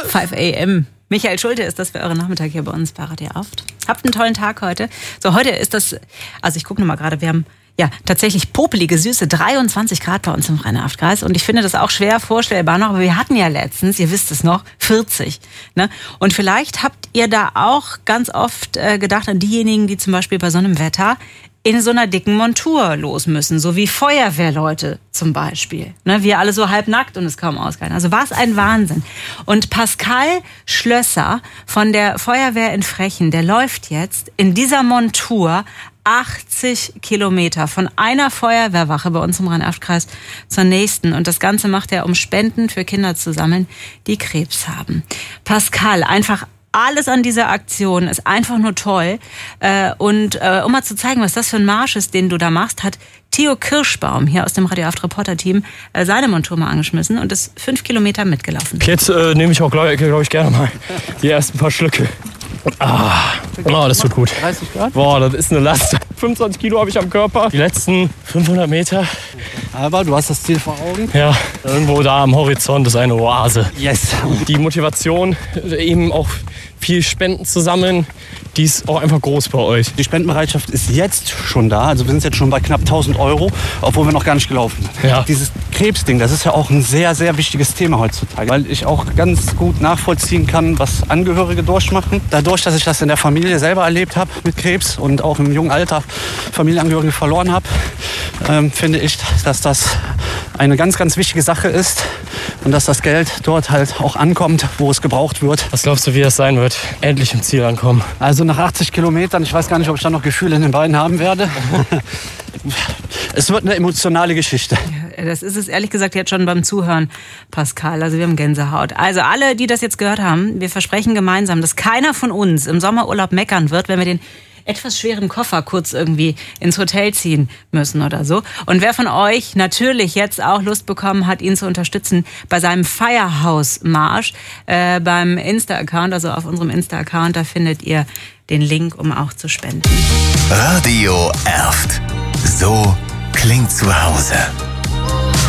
5 a.m. Michael Schulte ist das für euren Nachmittag hier bei uns bei Radio Aft. Habt einen tollen Tag heute. So, heute ist das, also ich gucke nochmal gerade, wir haben tatsächlich popelige, süße 23 Grad bei uns im Rhein-Aft-Kreis. Und ich finde das auch schwer vorstellbar noch, aber wir hatten ja letztens, ihr wisst es noch, 40. Ne? Und vielleicht habt ihr da auch ganz oft gedacht an diejenigen, die zum Beispiel bei so einem Wetter in so einer dicken Montur los müssen, so wie Feuerwehrleute zum Beispiel. Ne, wir alle so halbnackt und es kaum ausgehalten. Also war es ein Wahnsinn. Und Pascal Schlösser von der Feuerwehr in Frechen, der läuft jetzt in dieser Montur 80 Kilometer von einer Feuerwehrwache bei uns im Rhein-Aft-Kreis zur nächsten. Und das Ganze macht er, um Spenden für Kinder zu sammeln, die Krebs haben. Pascal, einfach alles an dieser Aktion ist einfach nur toll. Und um mal zu zeigen, was das für ein Marsch ist, den du da machst, hat Theo Kirschbaum hier aus dem Radio Aft Reporter-Team seine Montur mal angeschmissen und ist 5 Kilometer mitgelaufen. Jetzt nehme ich auch, glaube ich, gerne mal die ersten paar Schlücke. Oh, das tut gut. 30 Grad? Boah, das ist eine Last. 25 Kilo habe ich am Körper. Die letzten 500 Meter. Aber du hast das Ziel vor Augen. Ja, irgendwo da am Horizont ist eine Oase. Yes. Die Motivation, eben auch viel Spenden zu sammeln, die ist auch einfach groß bei euch. Die Spendenbereitschaft ist jetzt schon da. Also wir sind jetzt schon bei knapp 1.000 Euro, obwohl wir noch gar nicht gelaufen sind. Ja. Dieses Krebsding, das ist ja auch ein sehr, sehr wichtiges Thema heutzutage. Weil ich auch ganz gut nachvollziehen kann, was Angehörige durchmachen. Dadurch, dass ich das in der Familie selber erlebt habe mit Krebs und auch im jungen Alter Familienangehörige verloren habe, finde ich, dass das eine ganz, ganz wichtige Sache ist. Und dass das Geld dort halt auch ankommt, wo es gebraucht wird. Was glaubst du, wie das sein wird? Endlich im Ziel ankommen. Also nach 80 Kilometern, ich weiß gar nicht, ob ich da noch Gefühle in den Beinen haben werde. Es wird eine emotionale Geschichte. Ja, das ist es ehrlich gesagt jetzt schon beim Zuhören, Pascal. Also wir haben Gänsehaut. Also alle, die das jetzt gehört haben, wir versprechen gemeinsam, dass keiner von uns im Sommerurlaub meckern wird, wenn wir den etwas schweren Koffer kurz irgendwie ins Hotel ziehen müssen oder so. Und wer von euch natürlich jetzt auch Lust bekommen hat, ihn zu unterstützen bei seinem Firehouse-Marsch beim Insta-Account, also auf unserem Insta-Account, da findet ihr den Link, um auch zu spenden. Radio Aft. So klingt zu Hause.